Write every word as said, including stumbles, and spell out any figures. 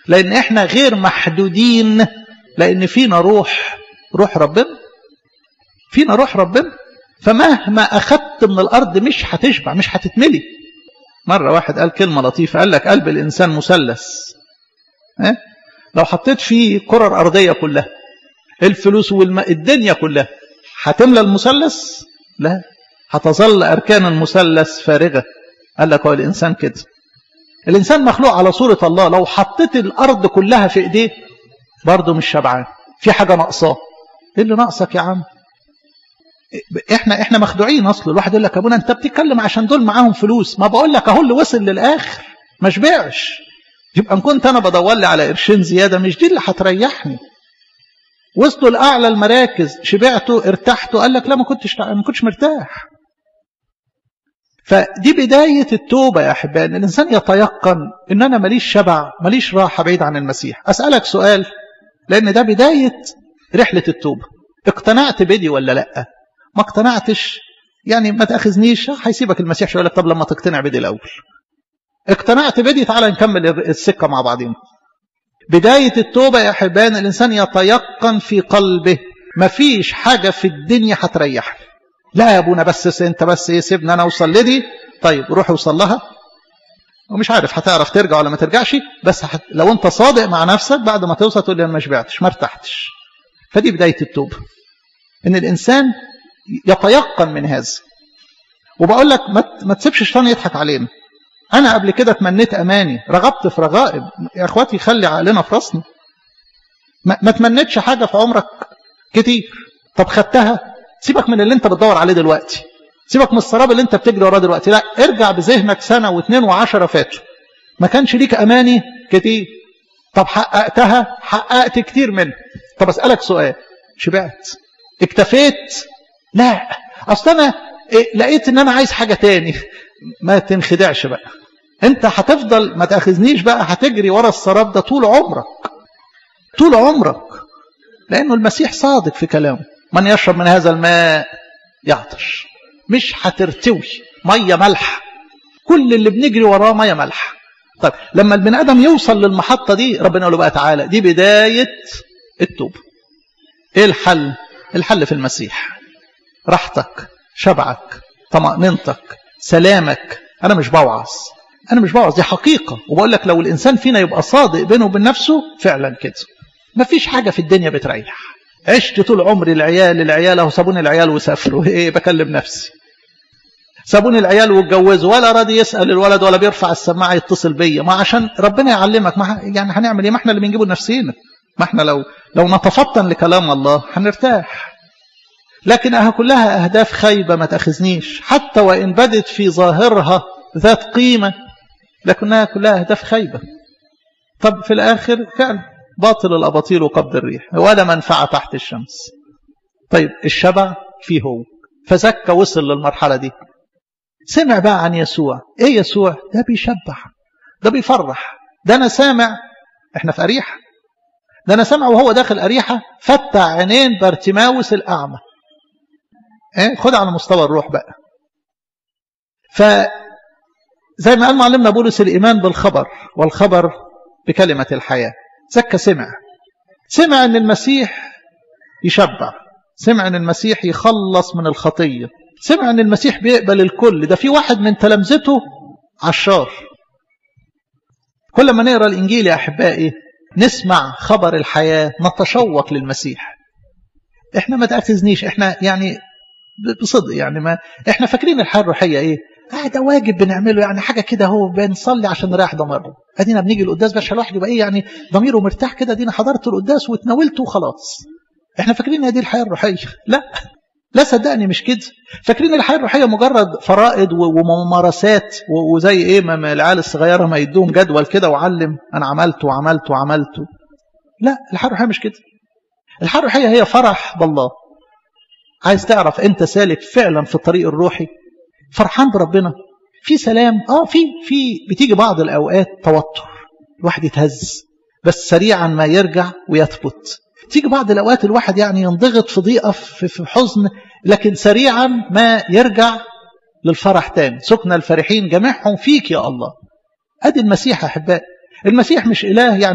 لأن إحنا غير محدودين، لأن فينا روح روح ربنا، فينا روح ربنا. فمهما أخذت من الأرض مش هتشبع، مش هتتملي. مرة واحد قال كلمة لطيفة، قال لك قلب الإنسان مثلث، اه؟ لو حطيت فيه كرة الأرضية كلها، الفلوس والماء، الدنيا كلها، هتملى المثلث؟ لا، هتظل أركان المثلث فارغة. قال لك هو الإنسان كده، الإنسان مخلوق على صورة الله، لو حطيت الأرض كلها في إيديه برضه مش شبعان، في حاجة ناقصاه. إيه اللي ناقصك يا عم؟ إحنا إحنا مخدوعين أصلا. الواحد يقول لك أبونا أنت بتتكلم عشان دول معاهم فلوس، ما بقول لك أهو اللي وصل للآخر ما شبعش. يبقى إن كنت أنا بدور لي على قرشين زيادة مش دي اللي هتريحني. وصلوا لأعلى المراكز، شبعتوا ارتحتوا، قال لك لا ما كنتش ما كنتش مرتاح. فدي بداية التوبة يا أحبائي، أن الإنسان يتيقن أن أنا ماليش شبع، ماليش راحة بعيد عن المسيح. أسألك سؤال، لأن ده بداية رحلة التوبة. اقتنعت بدي ولا لأ؟ ما اقتنعتش يعني ما تأخذنيش، هيسيبك المسيح شوية. طب لما تقتنع بدي الأول. اقتنعت بدي، تعالى نكمل السكة مع بعضين. بداية التوبة يا أحبائي الإنسان يتيقن في قلبه مفيش حاجة في الدنيا هتريحني. لا يا ابونا بس انت بس ايه سيبنا انا اوصل لدي. طيب روح اوصل لها، ومش عارف هتعرف ترجع ولا ما ترجعش، بس حت... لو انت صادق مع نفسك بعد ما توصل تقول لي انا ما شبعتش ما ارتحتش. فدي بداية التوبة، ان الانسان يتيقن من هذا. وبقول لك ما, ما تسيبش الشيطان يضحك علينا. انا قبل كده تمنيت اماني، رغبت في رغائب. يا اخواتي خلي عقلنا في راسنا. ما, ما تمنيتش حاجة في عمرك كتير، طب خدتها، سيبك من اللي انت بتدور عليه دلوقتي، سيبك من السراب اللي انت بتجري وراه دلوقتي. لا، ارجع بذهنك سنة واثنين وعشرة فاتوا، ما كانش ليك اماني كتير، طب حققتها، حققت كتير منها. طب اسألك سؤال، شبعت؟ اكتفيت؟ لا، اصل انا لقيت ان انا عايز حاجة تاني. ما تنخدعش بقى، انت هتفضل ما تأخذنيش بقى، هتجري ورا السراب ده طول عمرك، طول عمرك، لانه المسيح صادق في كلامه. من يشرب من هذا الماء يعطش. مش هترتوي، ميه ملح، كل اللي بنجري وراه ميه ملح. طيب لما البني ادم يوصل للمحطه دي، ربنا يقول له بقى تعالى، دي بدايه التوبه. ايه الحل؟ الحل في المسيح. راحتك، شبعك، طمأنينتك، سلامك. انا مش بوعظ، انا مش بوعظ، دي حقيقه. وبقول لك لو الانسان فينا يبقى صادق بينه وبين نفسه فعلا كده، مفيش حاجه في الدنيا بتريح. عشت طول عمري العيال العيال اهو سابوني العيال وسافروا، ايه بكلم نفسي، سابوني العيال واتجوزوا، ولا راضي يسأل الولد ولا بيرفع السماعه يتصل بيا. ما عشان ربنا يعلمك، ما يعني هنعمل ايه؟ ما احنا اللي بنجيبه لنفسينا. ما احنا لو لو نتفطن لكلام الله هنرتاح. لكن اها كلها اهداف خايبه، ما تاخذنيش، حتى وان بدت في ظاهرها ذات قيمه، لكنها كلها اهداف خايبه. طب في الاخر فعلا باطل الأباطيل وقبض الريح، ولا منفعة تحت الشمس. طيب الشبع فيه هو، فزكى وصل للمرحلة دي. سمع بقى عن يسوع. ايه يسوع ده؟ بيشبع، ده بيفرح. ده انا سامع، احنا في أريحة، ده انا سامع وهو داخل أريحة فتح عينين بارتيماوس الأعمى. ايه خد على مستوى الروح بقى. فزي ما قال معلمنا بولس، الإيمان بالخبر والخبر بكلمة الحياة. زكى سمع سمع ان المسيح يشبع، سمع ان المسيح يخلص من الخطية، سمع ان المسيح بيقبل الكل. ده في واحد من تلامذته عشار. كل ما نقرأ الإنجيل يا أحبائي نسمع خبر الحياة نتشوق للمسيح. احنا ما تأخذنيش، احنا يعني بصدق يعني ما احنا فاكرين الحياة الروحية ايه؟ اه ده واجب بنعمله، يعني حاجة كده هو بنصلي عشان نريح ضميرنا. ادينا بنيجي القداس باش الواحد يبقى ايه يعني ضميره مرتاح كده، ادينا حضرت القداس وتناولته وخلاص. احنا فاكرين ان دي الحياة الروحية. لا لا صدقني مش كده. فاكرين الحياة الروحية مجرد فرائض وممارسات، وزي ايه ما العيال الصغيرة ما يدوهم جدول كده وعلم انا عملت وعملت وعملت. لا، الحياة الروحية مش كده. الحياة الروحية هي فرح بالله. عايز تعرف انت سالك فعلا في الطريق الروحي، فرحان بربنا، في سلام، اه في في بتيجي بعض الاوقات توتر، الواحد يتهز، بس سريعا ما يرجع ويثبت. تيجي بعض الاوقات الواحد يعني ينضغط في ضيقه، في, في حزن، لكن سريعا ما يرجع للفرح تاني. سكن الفرحين جميعهم فيك يا الله. ادي المسيح يا احبائي. المسيح مش اله يعني